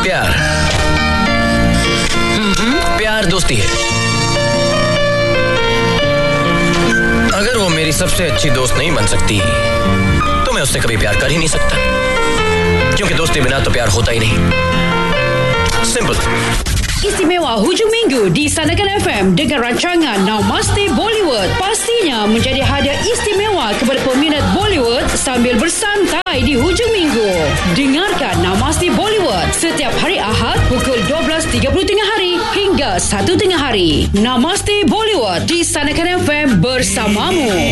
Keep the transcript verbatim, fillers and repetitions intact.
प्यार प्यार दोस्ती है। अगर वो मेरी सबसे अच्छी दोस्त नहीं बन सकती तो मैं उससे कभी प्यार कर ही नहीं सकता, क्योंकि दोस्ती बिना तो प्यार होता ही नहीं। Simple. Istimewa Hujung Minggu di Sanakan F M dengan rancangan Namaste Bollywood. Pastinya menjadi hadiah istimewa kepada peminat Bollywood sambil bersantai di hujung minggu. Dengarkan Namaste Bollywood setiap hari Ahad pukul dua belas tiga puluh tengah hari hingga satu tengah hari. Namaste Bollywood di Sanakan F M bersamamu.